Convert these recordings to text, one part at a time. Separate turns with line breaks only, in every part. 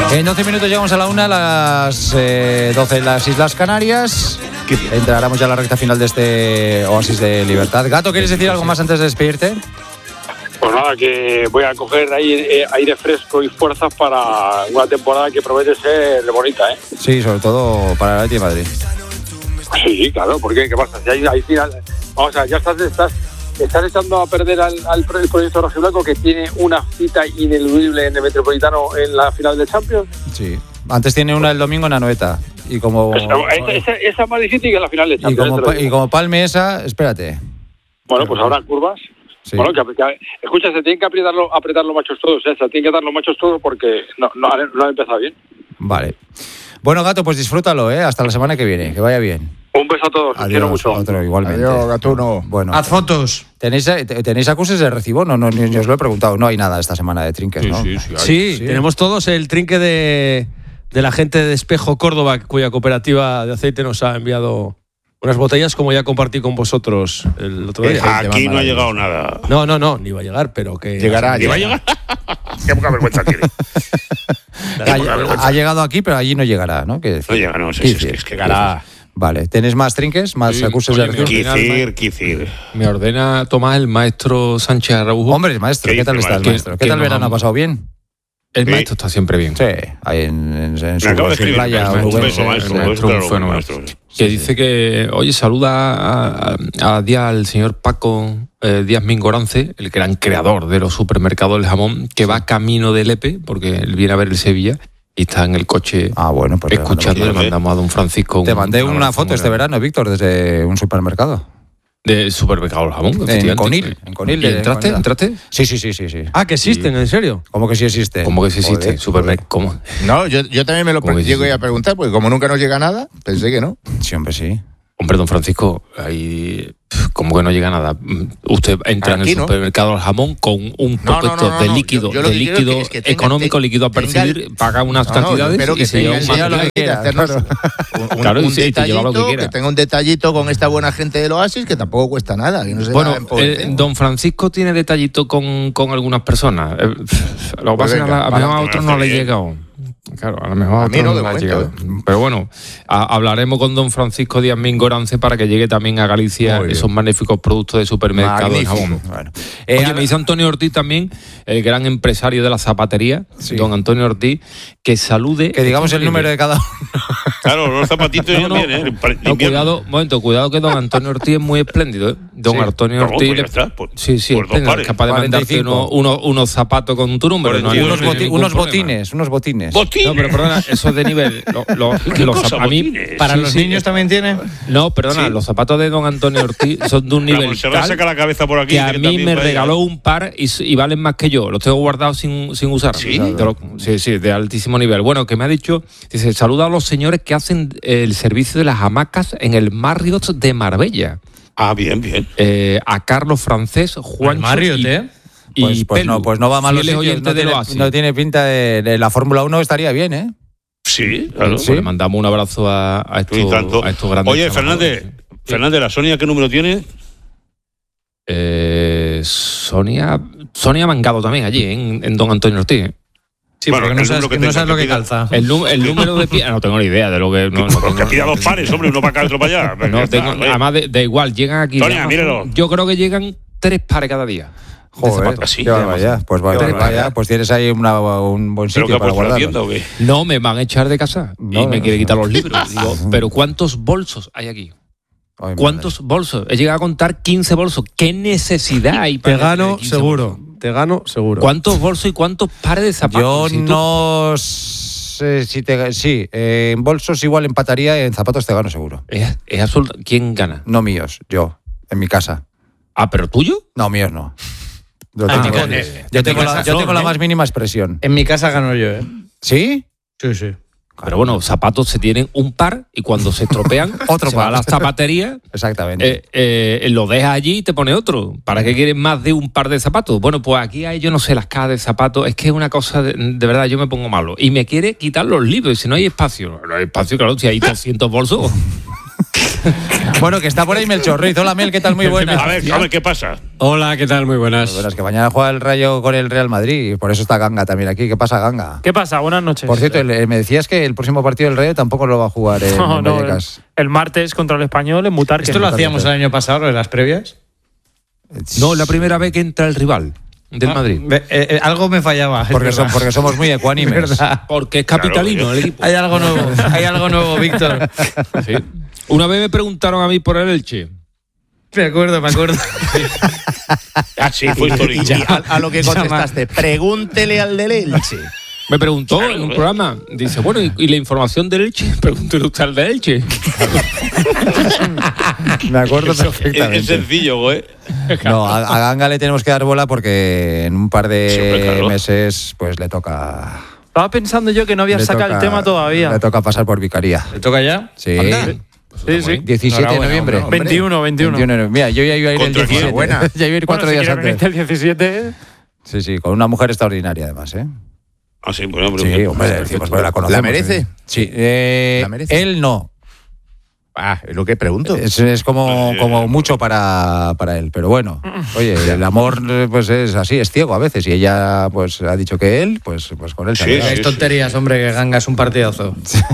En 12 minutos llegamos a la 1, a las 12 en las Islas Canarias. Entraremos ya a la recta final de este oasis de libertad. Gato, ¿quieres decir algo más antes de despedirte?
Pues nada, que voy a coger aire fresco y fuerzas para una temporada que promete ser bonita, ¿eh?
Sí, sobre todo para el Atlético de Madrid.
Sí, claro, porque ¿qué pasa? Si hay final, vamos a ver, ya estás echando a perder al proyecto rojiblanco, que tiene una cita ineludible en el Metropolitano en la final de Champions.
Sí, antes tiene una el domingo en Anoeta. Y como
esa es más difícil que la final de Champions.
Y como palme esa, espérate.
Bueno, pues habrá curvas. Sí. Bueno, escucha, se tienen que apretar los machos todos, se tienen que dar los machos todos porque no han empezado bien.
Vale. Bueno, Gato, pues disfrútalo, hasta la semana que viene, que vaya bien.
Un beso a todos, os quiero mucho.
Otro, igualmente.
Adiós, Gatuno.
Bueno,
haz fotos.
¿Tenéis acuses de recibo? No, ni os lo he preguntado. No hay nada esta semana de trinques, ¿no?
Sí, tenemos todos el trinque de la gente de Espejo Córdoba, cuya cooperativa de aceite nos ha enviado unas botellas, como ya compartí con vosotros el otro día.
Aquí no ha llegado nada.
No, ni va a llegar, pero que...
Llegará.
¿Ni va a llegar? Qué poca vergüenza tiene.
Ha llegado aquí, pero allí no llegará, ¿no?
No llega, no, es que
llegará.
Vale, ¿tenéis más trinques? ¿Más acuses de recibo?
Quicir.
Me ordena Tomás, el maestro Sánchez Araujo.
Hombre, maestro, ¿qué tal está el maestro? ¿Qué tal verano? ¿Ha pasado bien?
El maestro está siempre bien.
Sí, ahí en su
playa.
Maestro. Que dice que, oye, saluda al señor Paco Díaz Mingorance, el gran creador de los supermercados del jamón, que va camino de Lepe, porque él viene a ver el Sevilla y está en el coche
pues
escuchando. Le mandamos a don Francisco
te mandé una foto este verano, Víctor, desde un supermercado.
De supermercado del jamón,
en Conil.
¿Entraste?
Sí.
Que existen, ¿en serio?
¿Cómo que sí existen?
¿Cómo que sí existen? Supermercado, ¿cómo?
No, yo también me lo llego a preguntar, porque como nunca nos llega nada, pensé que no.
Sí, hombre, sí.
Hombre, don Francisco, ahí como que no llega nada. Usted entra aquí en el supermercado del jamón con un poquito de líquido, económico, líquido a percibir, paga unas cantidades y se lleva
lo que quiera.
Claro,
un detallito, que tenga un detallito con esta buena gente del Oasis, que tampoco cuesta nada. Que no se
don Francisco tiene detallito con algunas personas. Lo que pasa es que a otros no le llega aún. Claro, a lo mejor a mí no le ha llegado. Pero bueno, hablaremos con don Francisco Díaz Mingorance para que llegue también a Galicia esos magníficos productos de supermercado de jamón. Bueno. Oye, me dice Antonio Ortiz también, el gran empresario de la zapatería, don Antonio Ortiz, que salude...
Que digamos el número de cada uno.
Claro, los zapatitos también,
cuidado que don Antonio Ortiz es muy espléndido, Don Antonio Ortiz... es capaz de mandarte unos zapatos con tu número.
Unos botines.
No, pero perdona, eso es de nivel. A mí,
¿para los niños también tiene?
No, perdona, los zapatos de don Antonio Ortiz son de un nivel tal
saca la cabeza por aquí,
que a mí me regaló un par y valen más que yo. Los tengo guardados sin usar.
¿Sí?
Sí, de altísimo nivel. Bueno, que me ha dicho, dice, saluda a los señores que hacen el servicio de las hamacas en el Marriott de Marbella.
Bien.
A Carlos Francés, Juan
Marriott, Pues no va mal los sitios, no tiene pinta de la Fórmula 1, estaría bien, ¿eh?
Sí, claro.
Pues le mandamos un abrazo a estos grandes.
Oye, Fernández, ¿la Sonia qué número tiene?
Sonia Mangado también, allí, en don Antonio Ortiz.
Sí, porque no sabes lo que calza.
El número de pies... No tengo ni idea de lo que...
Porque pida 2 pares, hombre, uno para acá, otro para allá.
Además, da igual, llegan aquí...
Sonia, míralo.
Yo creo que llegan 3 pares cada día.
Joder, pues tienes ahí un buen sitio para guardarlo.
No, me van a echar de casa y me quiere quitar los libros. Digo, pero ¿cuántos bolsos hay aquí? ¿Cuántos bolsos? He llegado a contar 15 bolsos. ¿Qué necesidad hay para
Te gano seguro.
¿Cuántos bolsos y cuántos pares de zapatos?
Yo no sé si en bolsos igual empataría, en zapatos te gano seguro.
Es absoluto. ¿Quién gana?
No míos, yo, en mi casa.
¿Pero tuyo?
No, míos no. Yo tengo la más mínima expresión.
En mi casa gano yo, ¿eh?
¿Sí?
Sí.
Pero bueno, zapatos se tienen un par y cuando se estropean,
otro par.
Va a la zapatería.
Exactamente.
Lo dejas allí y te pone otro. ¿Para qué quieres más de un par de zapatos? Bueno, pues aquí hay, yo no sé, las cajas de zapatos. Es que es una cosa, de verdad, yo me pongo malo. Y me quiere quitar los libros. Y si no hay espacio. No hay espacio, claro, si hay 200 bolsos.
Bueno, que está por ahí Melchor Ruiz. Hola, Mel, ¿qué tal? Muy buenas.
A ver, ¿qué pasa?
Hola, ¿qué tal? Muy buenas.
Buenas, que mañana juega el Rayo con el Real Madrid y por eso está Ganga también aquí. ¿Qué pasa, Ganga?
¿Qué pasa? Buenas noches.
Por cierto, me decías que el próximo partido del Rayo tampoco lo va a jugar en Vallecas.
El martes contra el Español en Butarque.
¿Esto lo hacíamos el año pasado, lo de las previas?
No, la primera vez que entra el rival del Madrid.
Algo me fallaba.
Porque somos muy ecuánimes.
Porque es capitalino el equipo.
Hay algo nuevo, Víctor.
Sí. Una vez me preguntaron a mí por el Elche.
Me acuerdo.
Ah, sí, fue histórico.
Y a lo que contestaste, pregúntele al del Elche.
Me preguntó en un programa, dice, bueno, ¿y la información del Elche? Pregúntele usted al de Elche.
Me acuerdo perfectamente.
Es sencillo, güey.
No, a Ganga le tenemos que dar bola porque en un par de meses pues le toca...
Estaba pensando yo que no había sacado el tema todavía.
Le toca pasar por vicaría.
¿Le toca ya?
Sí.
Sí.
17 de noviembre.
21.
Mira, yo ya iba a ir el 17. Ya iba a ir 4 días antes.
El 17.
Sí, con una mujer extraordinaria además, ¿eh?
Ah, sí, bueno, pero
sí, hombre, decimos, porque la conocemos.
¿La merece?
Sí.
¿La merece?
Él no.
Es lo que pregunto.
Es como mucho para él, pero bueno, oye, el amor pues es así, es ciego a veces, y ella pues ha dicho que él, pues con él.
Sí,
Es tonterías, hombre, que Ganga es un partidazo.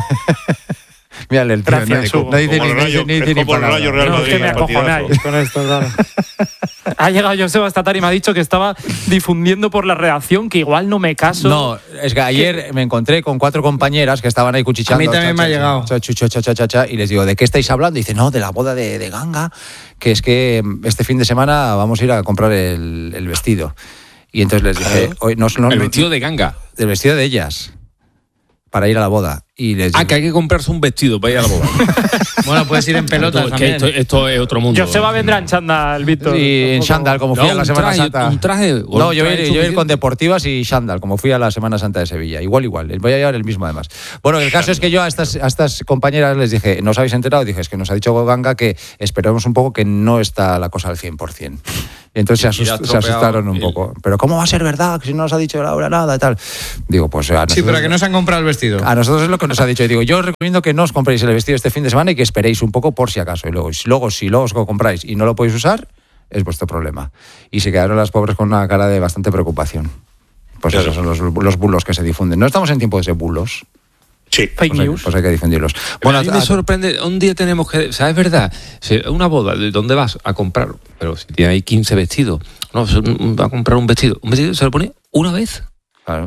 Mírale el tío,
Gracias,
no dice ni
como el Rayo Real
No, es
Madrid.
que me acojonáis con esto, claro. Ha llegado Joseba esta tarde y me ha dicho que estaba difundiendo por la redacción, que igual no me caso.
No, es que ayer me encontré con 4 compañeras que estaban ahí cuchicheando.
A mí también me ha llegado.
Y les digo, ¿de qué estáis hablando? Y dice, no, de la boda de Ganga, que es que este fin de semana vamos a ir a comprar el vestido. Y entonces les dije, hoy no,
El vestido de Ganga.
El vestido de ellas, para ir a la boda. Y les digo,
Que hay que comprarse un vestido para ir a la boda.
Bueno, puedes ir en pelotas también.
Esto es otro mundo.
Joseba vendrá en chándal, Víctor.
y en chándal, como fui a la Semana Santa.
¿Un traje?
No, yo voy a ir con deportivas y chándal, como fui a la Semana Santa de Sevilla. Igual. Voy a llevar el mismo, además. Bueno, el caso es que yo a estas compañeras les dije, ¿no os habéis enterado? Dije, es que nos ha dicho Ganga que esperemos un poco, que no está la cosa al 100%. Y entonces se asustaron un poco. Pero ¿cómo va a ser verdad? Que si no nos ha dicho ahora nada y tal. Digo, pues a nosotros,
Sí, pero que no se han comprado el vestido.
A nosotros es lo que nos ha dicho. Y digo, yo os recomiendo que no os compréis el vestido este fin de semana y que esperéis un poco por si acaso. Y luego si os lo compráis y no lo podéis usar, es vuestro problema. Y se quedaron las pobres con una cara de bastante preocupación. Pues esos son los bulos que se difunden. No estamos en tiempos de bulos.
Sí.
Fake news.
Pues hay que difundirlos. Bueno,
a mí me sorprende, un día tenemos que... ¿Sabes verdad? Una boda, ¿de dónde vas a comprar? Pero si tiene ahí 15 vestidos. No, va a comprar un vestido. Un vestido se lo pone una vez.
Claro.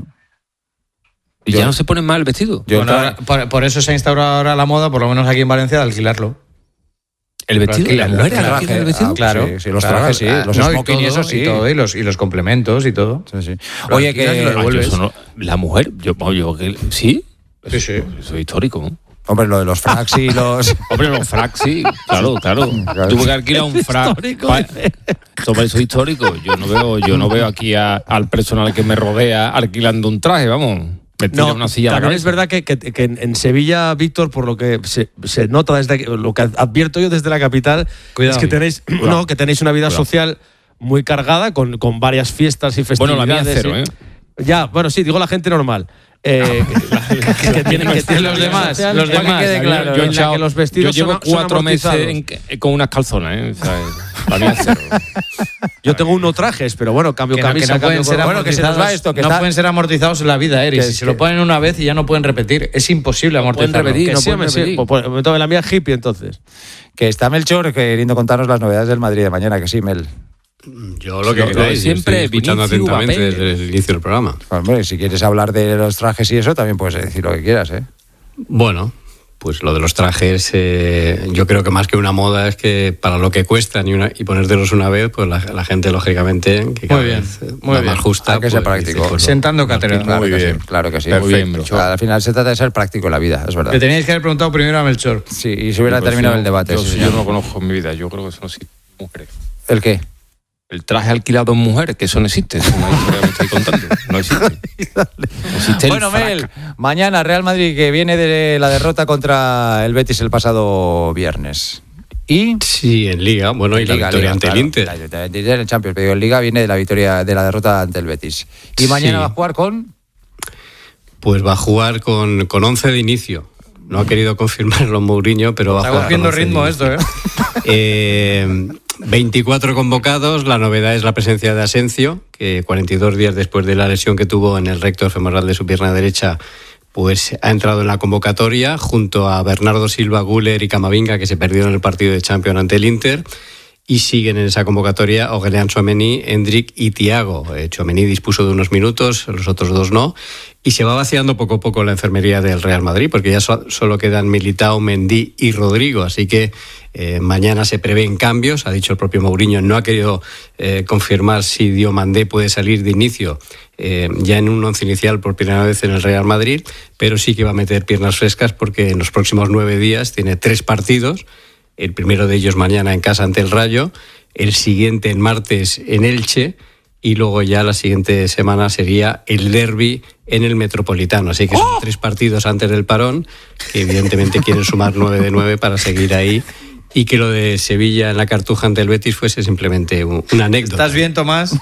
Y ya no se pone mal el vestido.
Por eso se ha instaurado ahora la moda, por lo menos aquí en Valencia, de alquilarlo.
¿El vestido? ¿La mujer alquila el vestido?
Claro.
Sí, los trajes, sí. Los smoking y eso sí.
Y los complementos y todo.
Sí. Oye, que...
La mujer, ¿sí?
Sí.
Eso es histórico, ¿no?
Hombre, lo de los fracs y los...
Hombre, los fracs, sí. Claro. Tuve que alquilar un frac. Sobre eso histórico. Yo no veo aquí al personal que me rodea alquilando un traje, vamos.
No,
una silla
también es verdad que en Sevilla, Víctor, por lo que se nota desde lo que advierto yo desde la capital, es que tenéis una vida social muy cargada con varias fiestas y festividades.
Bueno, la mía cero, ¿eh?
Ya, bueno, sí, digo la gente normal. Que tienen los demás. Que claro,
yo he echado,
que los vestidos
yo llevo
son
4 meses con unas calzonas, ¿eh? La mía cero.
Yo tengo unos trajes, pero bueno, cambio camisa,
que no pueden ser
que se nos va esto. Que
pueden ser amortizados en la vida, Eri. Si se lo ponen una vez y ya no pueden repetir, es imposible amortizarlo.
Pues la mía es hippie, entonces.
Que está Melchor queriendo contarnos las novedades del Madrid de mañana, que sí, Mel.
Yo lo que queráis,
siempre
estoy escuchando atentamente desde el inicio del programa.
Hombre, si quieres hablar de los trajes y eso, también puedes decir lo que quieras, ¿eh?
Bueno, pues lo de los trajes, yo creo que más que una moda es que para lo que cuestan y ponértelos una vez, pues la gente, lógicamente, que cada vez va más justa.
Hay que ser práctico.
Dice, pues,
sentando cátedra.
Claro que sí.
Muy bien.
Al final se trata de ser práctico en la vida, es verdad.
Le teníais que haber preguntado primero a Melchor.
Sí, y se hubiera terminado el debate.
Yo no lo conozco en mi vida, yo creo que eso no existe. Mujeres.
¿El qué?
El traje alquilado en mujeres, que eso no existe. Es una historia que me estoy contando. No existe.
Bueno, Mel, mañana Real Madrid, que viene de la derrota contra el Betis el pasado viernes. ¿Y?
Sí, en Liga. Bueno, y la victoria ante el Inter.
La victoria ante el Champions, pero en Liga viene de la derrota ante el Betis. ¿Y mañana va a jugar con?
Pues va a jugar con 11 de inicio. No ha querido confirmarlo Mourinho, pero va a jugar.
Está cogiendo ritmo esto,
24 convocados. La novedad es la presencia de Asensio, que 42 días después de la lesión que tuvo en el recto femoral de su pierna derecha, pues ha entrado en la convocatoria junto a Bernardo Silva, Güler y Camavinga, que se perdieron el partido de Champions ante el Inter. Y siguen en esa convocatoria Aurélien Tchouaméni, Endrick y Thiago. Tchouaméni dispuso de unos minutos, los otros dos no. Y se va vaciando poco a poco la enfermería del Real Madrid, porque ya solo quedan Militao, Mendy y Rodrigo. Así que mañana se prevén cambios. Ha dicho el propio Mourinho, no ha querido confirmar si Diomandé puede salir de inicio ya en un once inicial por primera vez en el Real Madrid, pero sí que va a meter piernas frescas porque en los próximos 9 días tiene 3 partidos. El primero de ellos mañana en casa ante el Rayo, el siguiente en martes en Elche y luego ya la siguiente semana sería el derbi en el Metropolitano. Así que son 3 partidos antes del parón, que evidentemente quieren sumar 9 de 9 para seguir ahí, y que lo de Sevilla en la Cartuja ante el Betis fuese simplemente una anécdota.
¿Estás bien, Tomás?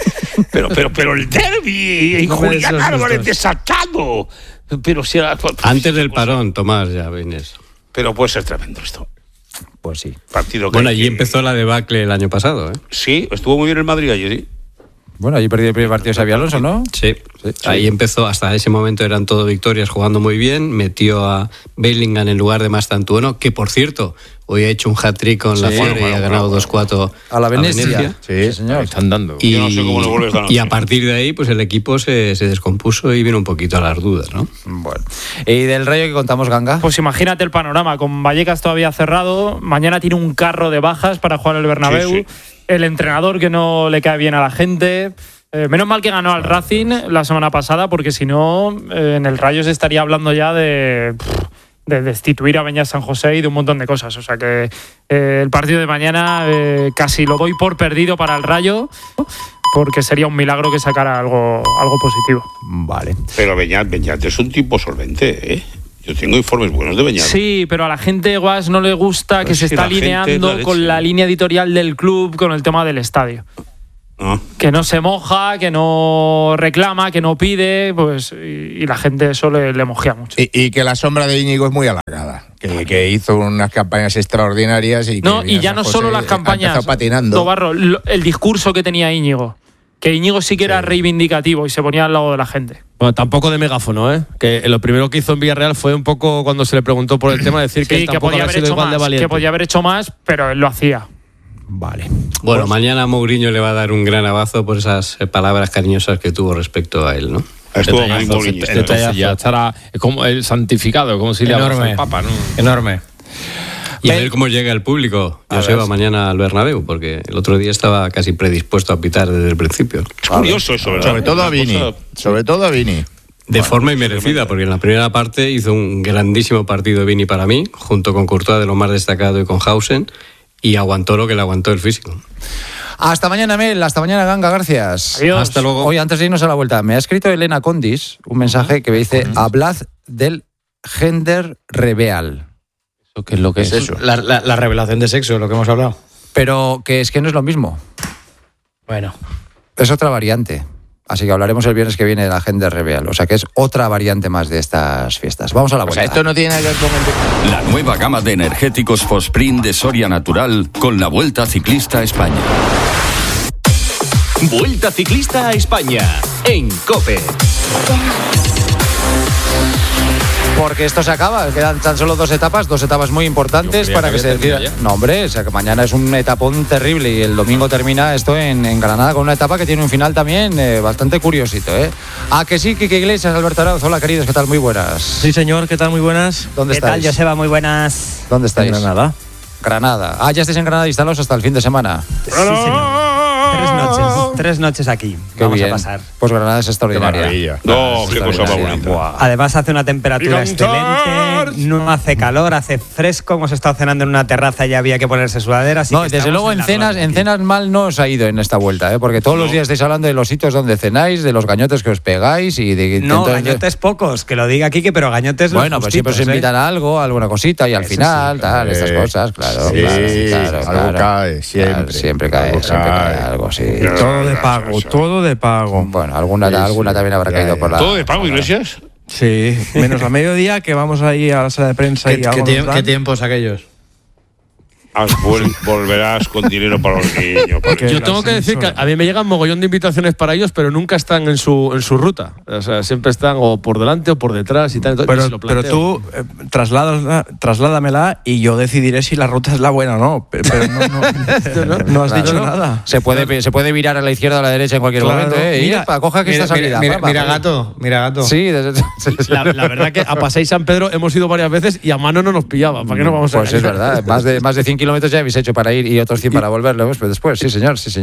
Pero el derbi,
No
Julián Álvarez desatado. Pero si era,
Antes del parón, Tomás, ya vienes.
Pero puede ser tremendo esto.
Pues sí.
Partido que
Bueno, allí empezó la debacle el año pasado, ¿eh?
Sí, estuvo muy bien el Madrid ayer, ¿sí?
Bueno, allí perdió el primer partido Xabi Alonso, ¿no?
Sí. Ahí empezó, hasta ese momento eran todo victorias, jugando muy bien. Metió a Bellingham en lugar de Mastantuono, que por cierto, hoy ha hecho un hat-trick con la Fiore y ha ganado 2-4
a la Venecia. Sí, señor.
Están dando.
Y,
yo no sé cómo le vuelves a ganar.
Y a partir de ahí, pues el equipo se descompuso y vino un poquito a las dudas, ¿no?
Bueno. ¿Y del Rayo que contamos, Ganga?
Pues imagínate el panorama, con Vallecas todavía cerrado, mañana tiene un carro de bajas para jugar el Bernabéu,
Sí.
el entrenador que no le cae bien a la gente. Menos mal que ganó al Racing la semana pasada, porque si no, en el Rayo se estaría hablando ya de destituir a Beñat San José y de un montón de cosas. O sea que el partido de mañana casi lo doy por perdido para el Rayo, porque sería un milagro que sacara algo positivo.
Vale.
Pero Beñat es un tipo solvente, ¿eh? Yo tengo informes buenos de Beñat.
Sí, pero a la gente, Guas, no le gusta que se está alineando con la línea editorial del club con el tema del estadio. Que no se moja, que no reclama, que no pide, pues y la gente eso le mojea mucho.
Y que la sombra de Íñigo es muy alargada, que hizo unas campañas extraordinarias y
no, y ya no solo las campañas,
patinando.
Tobarro, el discurso que tenía Íñigo, que Íñigo sí que era reivindicativo y se ponía al lado de la gente.
Bueno, tampoco de megáfono, ¿eh? Que lo primero que hizo en Villarreal fue un poco, cuando se le preguntó por el tema, decir que él tampoco había sido igual de valiente.
Que podía haber hecho más, pero él lo hacía.
Vale.
Bueno, mañana Mourinho le va a dar un gran abrazo por esas palabras cariñosas que tuvo respecto a él, ¿no?
Estuvo muy Mourinho.
Entonces ya estará como el santificado, como si le hablase al Papa, ¿no?
Enorme.
Y a ver cómo llega el público. Joseba mañana al Bernabéu, porque el otro día estaba casi predispuesto a pitar desde el principio.
Es curioso eso, ¿verdad?
Sobre todo a Vini.
De forma inmerecida, porque en la primera parte hizo un grandísimo partido Vini para mí, junto con Courtois, de lo más destacado, y con Hausen, y aguantó lo que le aguantó el físico.
Hasta mañana, Mel. Hasta mañana, Ganga. Gracias.
Adiós.
Hasta luego.
Hoy, antes de irnos a la vuelta, me ha escrito Elena Condis un mensaje que me dice: hablad del gender reveal.
¿Qué es lo que es
eso? La revelación de sexo, lo que hemos hablado.
Pero que es que no es lo mismo.
Bueno.
Es otra variante. Así que hablaremos el viernes que viene de la gender reveal. O sea que es otra variante más de estas fiestas. Vamos a la vuelta.
O sea, esto no tiene nada que ver con el...
La nueva gama de energéticos Fosprint de Soria Natural con la Vuelta Ciclista a España.
Vuelta Ciclista a España en COPE.
Porque esto se acaba, quedan tan solo dos etapas muy importantes para que se decida. No, hombre, o sea que mañana es un etapón terrible y el domingo termina esto en Granada con una etapa que tiene un final también bastante curiosito, ¿eh? Ah, que sí, Quique Iglesias, Alberto Arauz, hola queridos, ¿qué tal? Muy buenas.
Sí, señor, ¿qué tal? Muy buenas.
¿Dónde
¿Qué
estáis?
tal, Joseba? Muy buenas.
¿Dónde estáis?
En Granada.
Granada. Ah, ya estáis en Granada instalados hasta el fin de semana.
Sí, señor. 3 noches aquí.
Qué
Vamos
bien.
a pasar.
Pues Granada es extraordinaria.
No, qué cosa más bonita.
Además hace una temperatura excelente, no hace calor, hace fresco. Hemos estado cenando en una terraza y había que ponerse sudadera. Así
No,
que
desde luego en cenas mal no os ha ido en esta vuelta, ¿eh? Porque todos los días estáis hablando de los sitios donde cenáis, de los gañotes que os pegáis y de...
No,
entonces,
gañotes pocos, que lo diga Quique, pero gañotes
bueno, pues siempre os invitan a algo, a alguna cosita y al final,
sí,
tal, estas cosas, claro.
Sí,
claro,
algo cae, siempre.
Claro, siempre cae algo, sí.
Todo de pago, todo de pago.
Bueno, alguna también habrá caído por la...
¿Todo de pago, Iglesias?
Sí, menos a mediodía, que vamos ahí a la sala de prensa y
¿Qué tiempos aquellos?
Volverás con dinero para los niños.
Yo tengo que decir que a mí me llegan mogollón de invitaciones para ellos, pero nunca están en su ruta. O sea, siempre están o por delante o por detrás y tal.
Pero tú trasládamela y yo decidiré si la ruta es la buena o no. Pero no has dicho nada.
Se puede virar a la izquierda o a la derecha en cualquier momento. Mira, coja que esta salida.
Mira gato.
Sí,
la verdad que a Paseo San Pedro hemos ido varias veces y a mano no nos pillaba. ¿Para qué no vamos a
Pues es verdad, más de 100 kilómetros ya habéis hecho para ir y otros 100 para volver después. Sí, señor. Sí.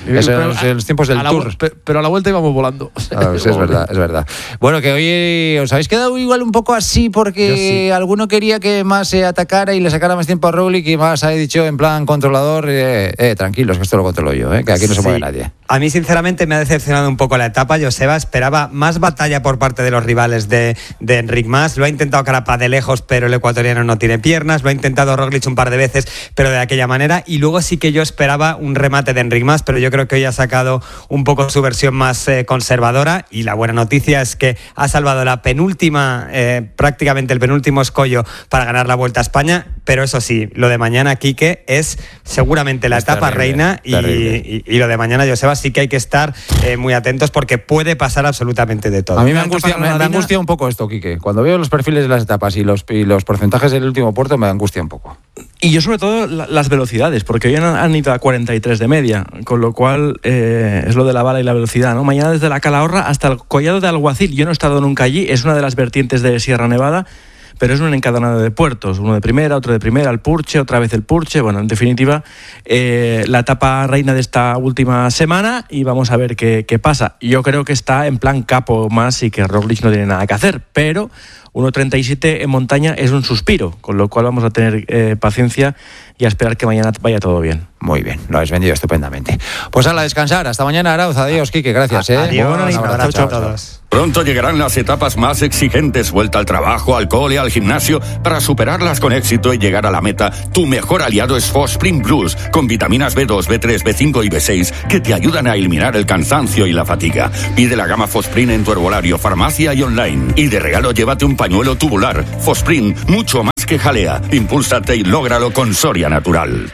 En los tiempos del tour.
Pero a la vuelta íbamos volando.
Es verdad. Bueno, que hoy os habéis quedado igual un poco así porque alguno quería que más se atacara y le sacara más tiempo a Roglic y más ha dicho en plan controlador, tranquilos, que esto lo controlo yo, que aquí no se mueve nadie.
A mí, sinceramente, me ha decepcionado un poco la etapa. Joseba esperaba más batalla por parte de los rivales de Enric Mas. Lo ha intentado Carapaz de lejos, pero el ecuatoriano no tiene piernas. Lo ha intentado Roglic un par de veces, pero de aquella manera. Y luego sí que yo esperaba un remate de Enric Mas, pero yo creo que hoy ha sacado un poco su versión más conservadora. Y la buena noticia es que ha salvado la penúltima, prácticamente el penúltimo escollo para ganar la Vuelta a España. Pero eso sí, lo de mañana, Quique, es seguramente la etapa reina. Y lo de mañana, Joseba, sí que hay que estar muy atentos porque puede pasar absolutamente de todo.
A mí me angustia un poco esto, Quique. Cuando veo los perfiles de las etapas y los porcentajes del último puerto, me angustia un poco.
Y yo sobre todo las velocidades, porque hoy han ido a 43 de media, con lo cual es lo de la bala y la velocidad, ¿no? Mañana desde la Calahorra hasta el Collado de Alguacil, yo no he estado nunca allí, es una de las vertientes de Sierra Nevada, pero es un encadenado de puertos, uno de primera, otro de primera, el Purche, otra vez el Purche, bueno, en definitiva, la etapa reina de esta última semana y vamos a ver qué pasa. Yo creo que está en plan capo más y que Roglic no tiene nada que hacer, pero 1.37 en montaña es un suspiro, con lo cual vamos a tener paciencia y a esperar que mañana vaya todo bien.
Muy bien, lo habéis vendido estupendamente. Pues a descansar, hasta mañana, Arauz. Adiós, Quique, gracias.
Adiós, un abrazo a todos.
Pronto llegarán las etapas más exigentes, vuelta al trabajo, al cole, al gimnasio. Para superarlas con éxito y llegar a la meta, tu mejor aliado es Fosprin Plus, con vitaminas B2, B3, B5 y B6 que te ayudan a eliminar el cansancio y la fatiga. Pide la gama Fosprin en tu herbolario, farmacia y online. Y de regalo llévate un pañuelo tubular. Fosprin, mucho más que jalea. Impúlsate y lógralo con Soria Natural.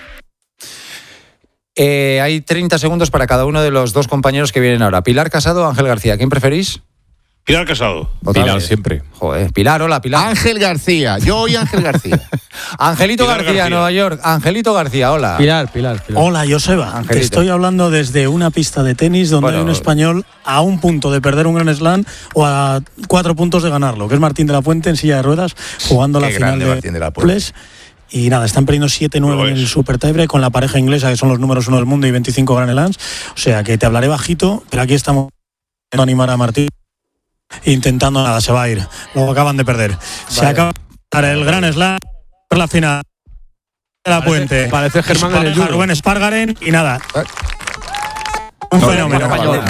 Hay 30 segundos para cada uno de los dos compañeros que vienen ahora. Pilar Casado o Ángel García, ¿quién preferís?
Pilar Casado.
Pilar siempre.
Joder, Pilar, hola, Pilar.
Ángel García, yo hoy Ángel García.
Angelito García, Nueva York. Angelito García, hola.
Pilar. Hola, Joseba. Te estoy hablando desde una pista de tenis donde hay un español a un punto de perder un Grand Slam o a 4 puntos de ganarlo, que es Martín de la Puente en silla de ruedas, jugando la final de la Ples. Y nada, están perdiendo 7-9 en el Super Tiebreak con la pareja inglesa, que son los números 1 del mundo y 25 Grand Slams. O sea que te hablaré bajito, pero aquí estamos intentando animar a Martín. Intentando nada, se va a ir. Lo acaban de perder. Se acaba de el Grand Slam, la final de la Puente.
Parece Germán en el Euro.
Rubén Espargaren y nada. Un fenómeno.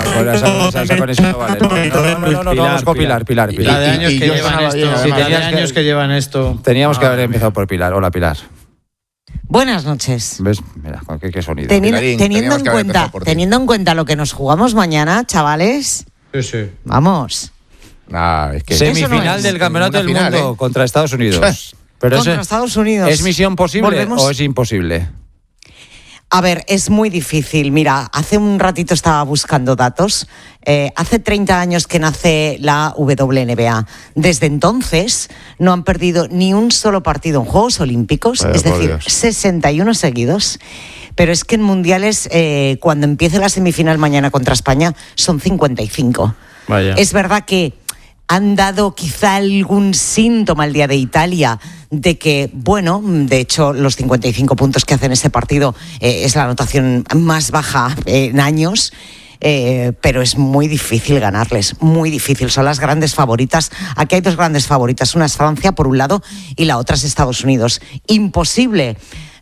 No, vamos con Pilar.
La de años que llevan esto. Sí, de años que llevan esto.
Teníamos que haber empezado por Pilar. Hola, Pilar.
Buenas noches.
¿Ves? Mira, qué sonido.
Teniendo en cuenta lo que nos jugamos mañana, chavales.
Sí.
Vamos.
Semifinal del Campeonato del Mundo contra Estados Unidos. Pero
contra Estados Unidos.
¿Es misión posible o es imposible?
A ver, es muy difícil. Mira, hace un ratito estaba buscando datos. Hace 30 años que nace la WNBA. Desde entonces no han perdido ni un solo partido en Juegos Olímpicos, es decir, 61 seguidos. Pero es que en mundiales, cuando empiece la semifinal mañana contra España, son 55.
Vaya.
Es verdad que han dado quizá algún síntoma el día de Italia de que, bueno, de hecho los 55 puntos que hacen ese partido es la anotación más baja en años, pero es muy difícil ganarles, muy difícil. Son las grandes favoritas. Aquí hay dos grandes favoritas, una es Francia por un lado y la otra es Estados Unidos. Imposible.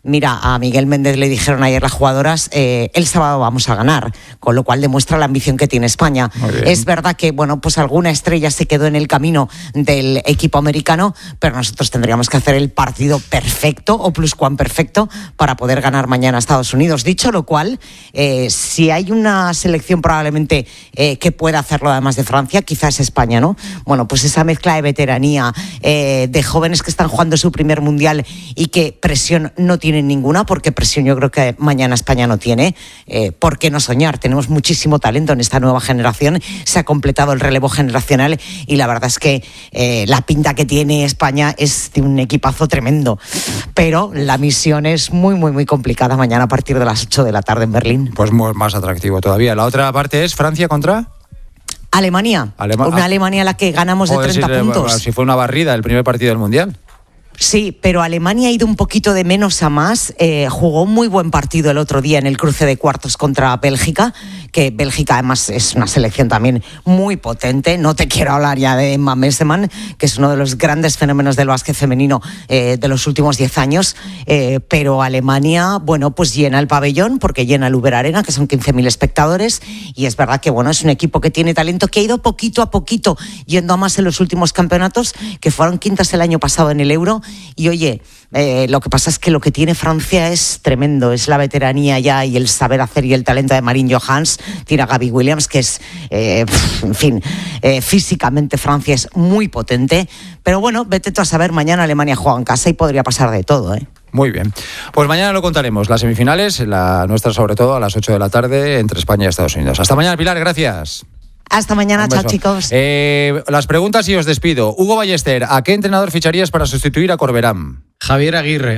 mira, a Miguel Méndez le dijeron ayer las jugadoras, el sábado vamos a ganar, con lo cual demuestra la ambición que tiene España. Es verdad que, bueno, pues alguna estrella se quedó en el camino del equipo americano, pero nosotros tendríamos que hacer el partido perfecto o pluscuamperfecto para poder ganar mañana a Estados Unidos. Dicho lo cual, si hay una selección probablemente que pueda hacerlo además de Francia, quizás España, ¿no? Bueno, pues esa mezcla de veteranía, de jóvenes que están jugando su primer mundial y que presión no tienen ninguna, porque presión yo creo que mañana España no tiene. ¿Por qué no soñar? Tenemos muchísimo talento en esta nueva generación, se ha completado el relevo generacional y la verdad es que la pinta que tiene España es de un equipazo tremendo, pero la misión es muy, muy, muy complicada mañana a partir de las 8 de la tarde en Berlín.
Pues más atractivo todavía. La otra parte es Francia contra...
Alemania. Una Alemania a la que ganamos de 30 puntos.
Si fue una barrida el primer partido del Mundial.
Sí, pero Alemania ha ido un poquito de menos a más. Jugó un muy buen partido el otro día en el cruce de cuartos contra Bélgica, que Bélgica además es una selección también muy potente. No te quiero hablar ya de Emma Messemann, que es uno de los grandes fenómenos del básquet femenino de los últimos 10 años. Pero Alemania, bueno, pues llena el pabellón, porque llena el Uber Arena, que son 15.000 espectadores. Y es verdad que, bueno, es un equipo que tiene talento, que ha ido poquito a poquito yendo a más en los últimos campeonatos, que fueron quintas el año pasado en el Euro. Y oye, lo que pasa es que lo que tiene Francia es tremendo, es la veteranía ya y el saber hacer y el talento de Marine Johans, tiene a Gaby Williams, que es, en fin, físicamente Francia es muy potente, pero bueno, vete tú a saber, mañana Alemania juega en casa y podría pasar de todo, ¿eh?
Muy bien. Pues mañana lo contaremos, las semifinales, la nuestra sobre todo a las 8 de la tarde entre España y Estados Unidos. Hasta mañana, Pilar, gracias.
Hasta mañana, chao chicos.
Las preguntas y os despido. Hugo Ballester, ¿a qué entrenador ficharías para sustituir a Corberán?
Javier Aguirre.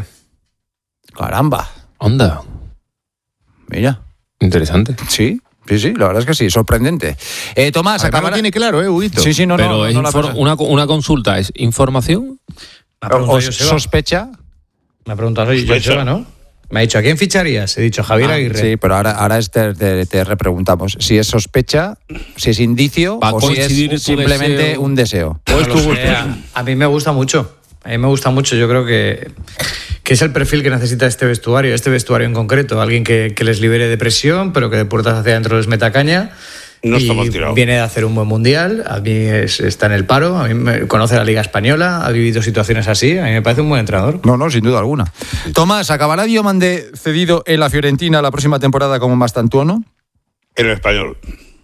Caramba.
Onda.
Mira.
Interesante.
Sí, la verdad es que sí, sorprendente. Tomás,
acaba. Lo tiene claro, Huguito.
Sí, no.
Pero una consulta, ¿es información?
¿O sospecha?
Me ha preguntado Joseba, ¿no? Me ha dicho, ¿a quién ficharías? He dicho, Javier Aguirre.
Sí, pero ahora te repreguntamos si es sospecha, si es indicio o si es simplemente un deseo.
A mí me gusta mucho. Yo creo que es el perfil que necesita este vestuario en concreto. Alguien que les libere de presión, pero que de puertas hacia adentro les meta caña.
No está mal tirado.
Viene de hacer un buen mundial, a mí está en el paro, a mí conoce la Liga Española, ha vivido situaciones así, a mí me parece un buen entrenador.
No, sin duda alguna. Tomás, ¿acabará Diomande cedido en la Fiorentina la próxima temporada como Mastantuono?
En el Español.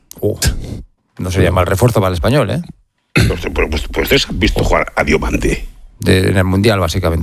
No sería mal refuerzo para el Español, ¿eh?
Pues has visto jugar a Diomande.
En el Mundial, básicamente.